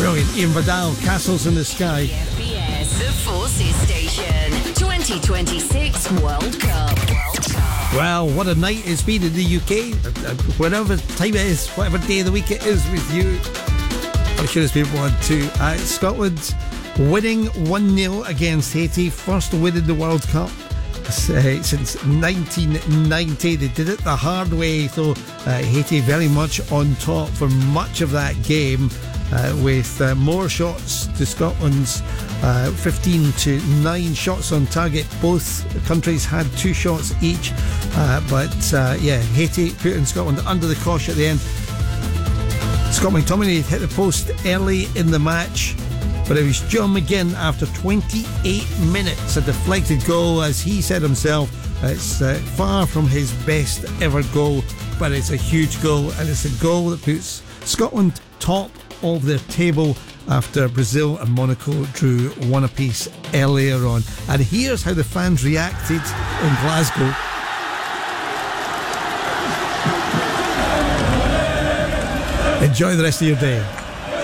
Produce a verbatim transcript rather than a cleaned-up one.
Brilliant. Ian Vidal, Castles in the Sky. F B S, the Forces Station. twenty twenty-six World Cup. World Cup. Well, what a night it's been in the U K. Whatever time it is, whatever day of the week it is with you, I'm sure it's been one too. Uh, Scotland winning one nil against Haiti. First win in the World Cup uh, since nineteen ninety. They did it the hard way, though. Uh, Haiti very much on top for much of that game. Uh, with uh, more shots to Scotland's uh, fifteen to nine shots on target. Both countries had two shots each, uh, but uh, yeah, Haiti putting Scotland under the cosh at the end. Scott McTominay hit the post early in the match, but it was John McGinn after twenty-eight minutes, a deflected goal. As he said himself, it's uh, far from his best ever goal, but it's a huge goal, and it's a goal that puts Scotland top of their table after Brazil and Monaco drew one apiece earlier on. And here's how the fans reacted in Glasgow. Enjoy the rest of your day.